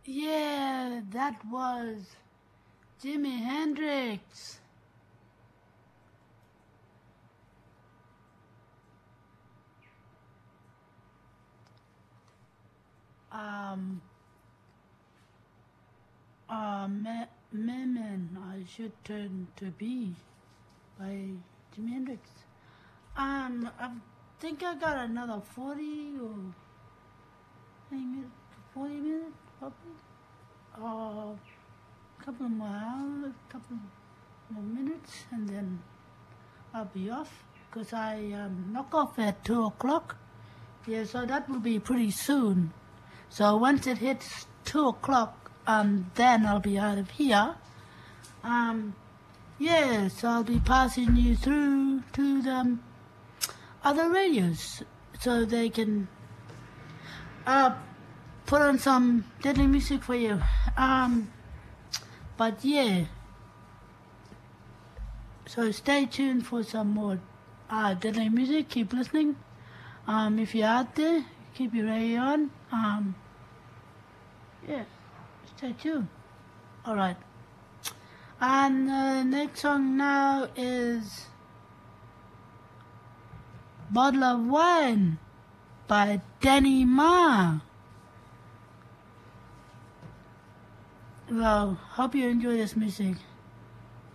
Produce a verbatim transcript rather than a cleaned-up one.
Yeah, that was Jimi Hendrix. Um, uh, Me- Memen, I Should Turn to Be by Jimi Hendrix. Um, I think I got another forty or forty minutes, probably. Uh, a couple more hours, a couple more minutes, and then I'll be off because I um, knock off at two o'clock. Yeah, so that will be pretty soon. So once it hits two o'clock, um, then I'll be out of here. Um, yeah, so I'll be passing you through to the other radios so they can uh, put on some deadly music for you. Um, but yeah, so stay tuned for some more uh, deadly music. Keep listening. Um, if you're out there, keep your radio on. Um, yeah, stay tuned. All right. And the next song now is Bottle of Wine by Danny Ma. Well, hope you enjoy this music.